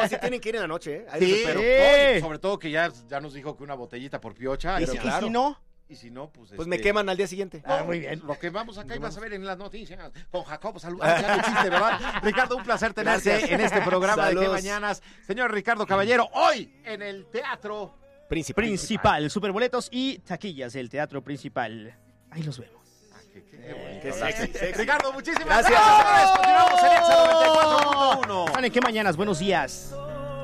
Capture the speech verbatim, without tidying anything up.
No, sí tienen que ir en la noche, ¿eh? Ahí Sí, los espero. no, y sobre todo que ya, ya nos dijo que una botellita por piocha. ¿Y pero si, claro. y si no? Y si no, pues... Pues este, me queman al día siguiente. no, Ah, muy bien. Lo que vamos acá y vas a ver en las noticias con Jacobo. Saludos. Ah, ya no existe, ¿verdad? Ricardo, un placer tenerte Gracias. en este programa Saludos. de Qué Mañanas. Señor Ricardo Caballero, hoy en el Teatro Principal. Principal, superboletos y taquillas del teatro principal. Ahí los vemos. Ah, qué, qué, qué bonito Qué hablaste. sexy, sexy. Ricardo, muchísimas Gracias. gracias. Continuamos en Exa noventa y cuatro punto uno. ¿Saben qué mañanas? Buenos días.